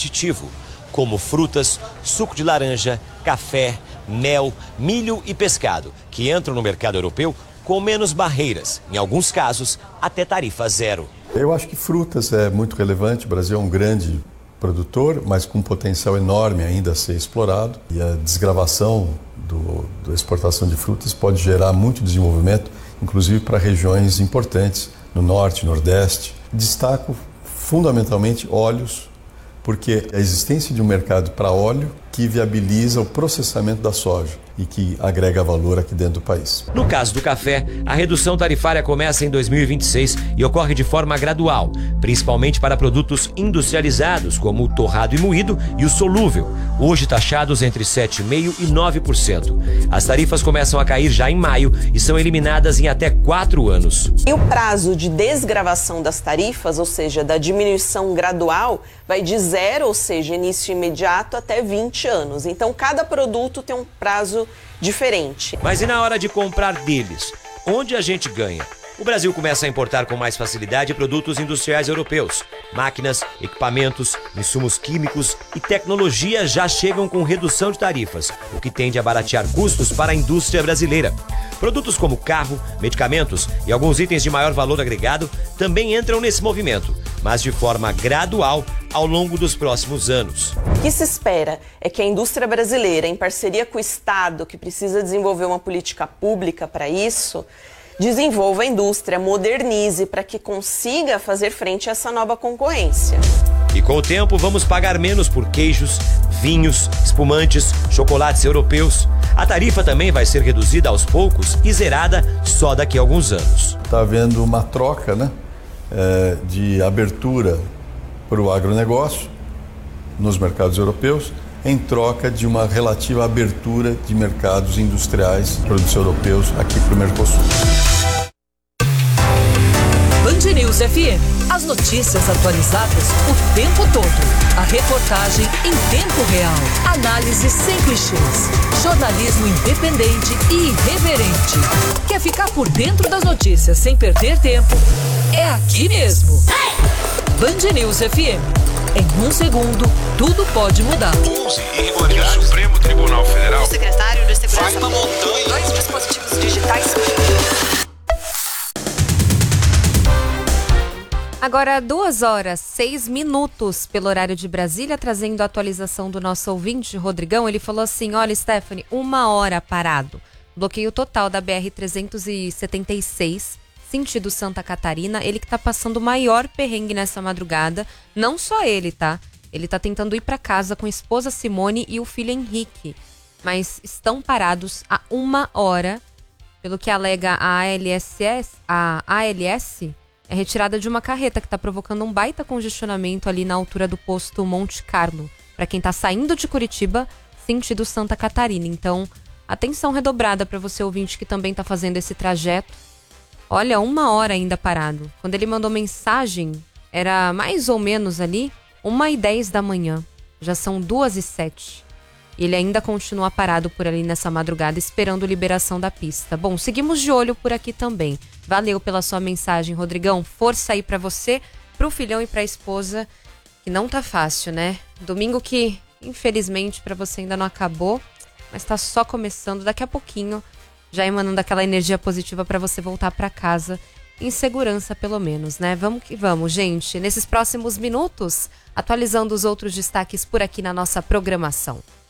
competitivo, como frutas, suco de laranja, café, mel, milho e pescado, que entram no mercado europeu com menos barreiras, em alguns casos, até tarifa zero. Eu acho que frutas é muito relevante. O Brasil é um grande produtor, mas com um potencial enorme ainda a ser explorado. E a desgravação da exportação de frutas pode gerar muito desenvolvimento, inclusive para regiões importantes no norte, nordeste. Destaco fundamentalmente óleos, porque a existência de um mercado para óleo que viabiliza o processamento da soja e que agrega valor aqui dentro do país. No caso do café, a redução tarifária começa em 2026 e ocorre de forma gradual, principalmente para produtos industrializados, como o torrado e moído e o solúvel, hoje taxados entre 7,5% e 9%. As tarifas começam a cair já em maio e são eliminadas em até 4 anos. E o prazo de desgravação das tarifas, ou seja, da diminuição gradual, vai de 0, ou seja, início imediato, até 20 anos. Então, cada produto tem um prazo diferente. Mas e na hora de comprar deles? Onde a gente ganha? O Brasil começa a importar com mais facilidade produtos industriais europeus. Máquinas, equipamentos, insumos químicos e tecnologia já chegam com redução de tarifas, o que tende a baratear custos para a indústria brasileira. Produtos como carro, medicamentos e alguns itens de maior valor agregado também entram nesse movimento, mas de forma gradual ao longo dos próximos anos. O que se espera é que a indústria brasileira, em parceria com o Estado, que precisa desenvolver uma política pública para isso, desenvolva a indústria, modernize para que consiga fazer frente a essa nova concorrência. E com o tempo vamos pagar menos por queijos, vinhos, espumantes, chocolates europeus. A tarifa também vai ser reduzida aos poucos e zerada só daqui a alguns anos. Está havendo uma troca, de abertura para o agronegócio nos mercados europeus, em troca de uma relativa abertura de mercados industriais, produtos europeus aqui para o Mercosul. Band News FM. As notícias atualizadas o tempo todo. A reportagem em tempo real. Análise sem clichês. Jornalismo independente e irreverente. Quer ficar por dentro das notícias sem perder tempo? É aqui mesmo. Band News FM. Em 1 segundo, tudo pode mudar. 11 irregularidades no Supremo Tribunal Federal. O secretário de Segurança... Vai na montanha. 2 dispositivos digitais... Agora 2h06 pelo horário de Brasília, trazendo a atualização do nosso ouvinte, Rodrigão. Ele falou assim: olha, Stephanie, 1 hora parado. Bloqueio total da BR-376, sentido Santa Catarina. Ele que tá passando o maior perrengue nessa madrugada. Não só ele, tá? Ele tá tentando ir para casa com a esposa Simone e o filho Henrique. Mas estão parados há 1 hora, pelo que alega a ALS, é retirada de uma carreta que está provocando um baita congestionamento ali na altura do posto Monte Carlo, para quem está saindo de Curitiba, sentido Santa Catarina. Então, atenção redobrada para você ouvinte que também está fazendo esse trajeto. Olha, 1 hora ainda parado. Quando ele mandou mensagem, era mais ou menos ali 1h10 da manhã. Já são 2h07. Ele ainda continua parado por ali nessa madrugada, esperando liberação da pista. Bom, seguimos de olho por aqui também. Valeu pela sua mensagem, Rodrigão. Força aí pra você, pro filhão e pra esposa, que não tá fácil, né? Domingo que, infelizmente, pra você ainda não acabou, mas tá só começando. Daqui a pouquinho, já emanando aquela energia positiva pra você voltar pra casa, em segurança pelo menos, né? Vamos que vamos, gente. Nesses próximos minutos, atualizando os outros destaques por aqui na nossa programação.